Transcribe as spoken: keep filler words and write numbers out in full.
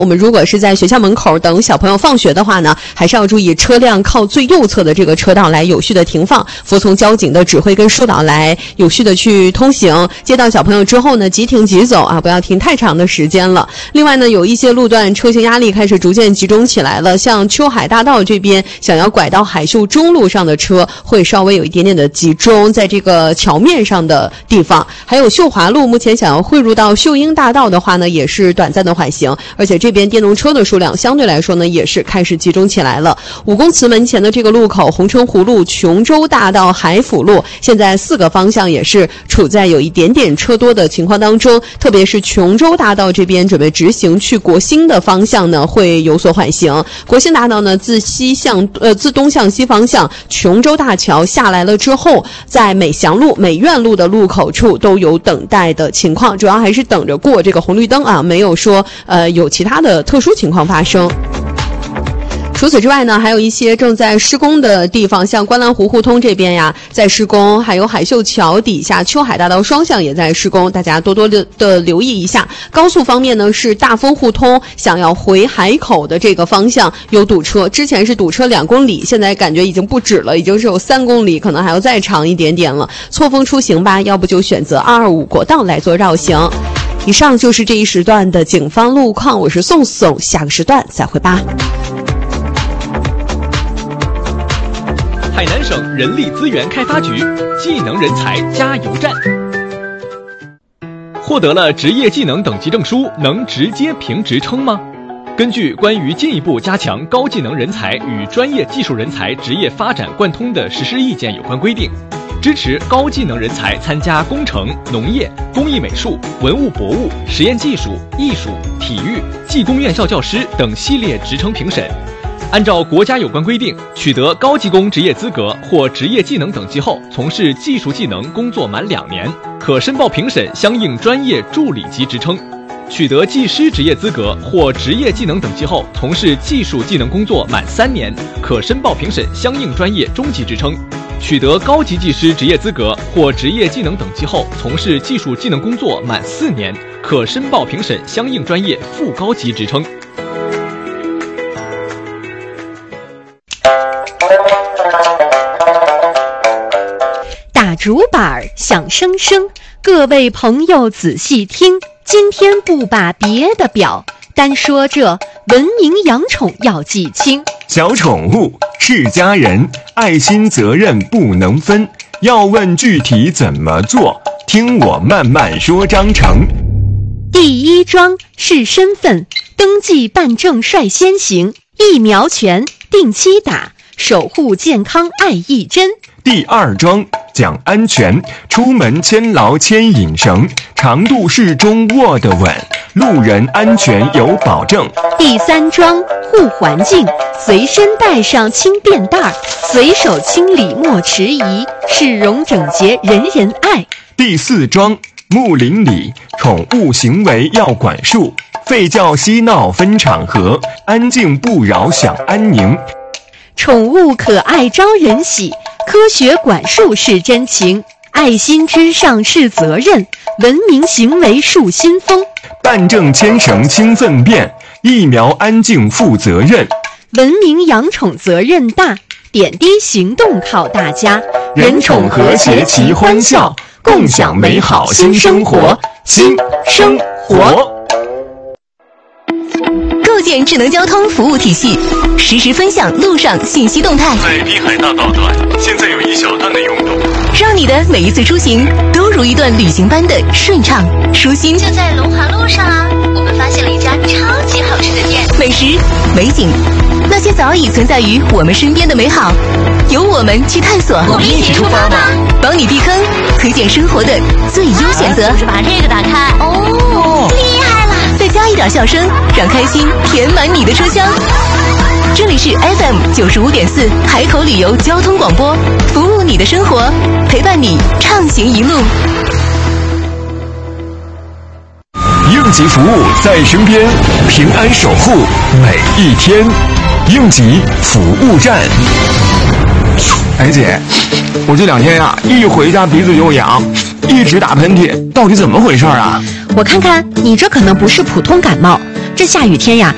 我们如果是在学校门口等小朋友放学的话呢，还是要注意车辆靠最右侧的这个车道来有序的停放，服从交警的指挥跟疏导来有序的去通行。接到小朋友之后呢，即停即走啊，不要停太长的时间了。另外呢，有一些路段车型压力开始逐渐集中起来了，像秋海大道这边想要拐到海秀中路上的车会稍微有一点点的集中在这个桥面上的地方。还有秀华路目前想要汇入到秀英大道的话呢，也是短暂的缓行，而且这边电动车的数量相对来说呢也是开始集中起来了。武功祠门前的这个路口，红城湖路、琼州大道、海府路，现在四个方向也是处在有一点点车多的情况当中，特别是琼州大道这边准备直行去国兴的方向呢会有所缓行。国兴大道呢自西向呃自东向西方向，琼州大桥下来了之后，在美祥路、美院路的路口处都有等待的情况，主要还是等着过这个红绿灯啊，没有说呃有其他的特殊情况发生。除此之外呢，还有一些正在施工的地方，像观澜湖互通这边呀在施工，还有海秀桥底下秋海大道双向也在施工，大家多多的的留意一下。高速方面呢，是大丰互通想要回海口的这个方向有堵车，之前是堵车两公里，现在感觉已经不止了，已经是有三公里，可能还要再长一点点了。错峰出行吧，要不就选择二二五国道来做绕行。以上就是这一时段的警方路况，我是宋宋，下个时段再会吧。 海南省人力资源开发局技能人才加油站。获得了职业技能等级证书，能直接评职称吗？根据关于进一步加强高技能人才与专业技术人才职业发展贯通的实施意见有关规定，支持高技能人才参加工程、农业、工艺美术、文物博物、实验技术、艺术、体育、技工院校教师等系列职称评审。按照国家有关规定，取得高技工职业资格或职业技能等级后，从事技术技能工作满两年，可申报评审相应专业助理级职称；取得技师职业资格或职业技能等级后，从事技术技能工作满三年，可申报评审相应专业中级职称；取得高级技师职业资格或职业技能等级后，从事技术技能工作满四年，可申报评审相应专业副高级职称。 打竹板响声声，各位朋友仔细听，今天不把别的表，单说这文明养宠要记清。 小宠物是家人，爱心责任不能分，要问具体怎么做，听我慢慢说章程。 第一桩是身份登记办证率先行，疫苗权定期打，守护健康爱一针。 第二桩讲安全，出门牵牢牵引绳，长度适中握得稳，路人安全有保证。 第三桩护环境，随身带上轻便袋，随手清理莫迟疑，市容整洁人人爱。 第四桩睦邻里，宠物行为要管束，吠叫嬉闹分场合，安静不扰享安宁。 宠物可爱招人喜，科学管束是真情，爱心之上是责任，文明行为树新风。 办证牵绳清粪便，疫苗安静负责任， 文明养宠责任大，点滴行动靠大家， 人宠和谐齐欢笑，共享美好新生活，新生活。 构建智能交通服务体系，实时分享路上信息动态。 在滨海大道段，现在有一小段的拥堵， 让你的每一次出行都如一段旅行般的顺畅舒心。 就在龙华路上啊，我们发现了一家超级好吃的店， 美食、美景，那些早已存在于我们身边的美好，由我们去探索。 我们一起出发吧， 帮你避坑，推荐生活的最优选择。 就是把这个打开，哦，厉害了！ 再加一点笑声，让开心填满你的车厢。这里是 F M 九十五点四海口旅游交通广播，服务你的生活，陪伴你畅行一路。 应急服务在身边，平安守护每一天。应急服务站。 哎姐，我这两天呀、啊，一回家鼻子就痒，一直打喷嚏，到底怎么回事啊？ 我看看，你这可能不是普通感冒，这下雨天呀，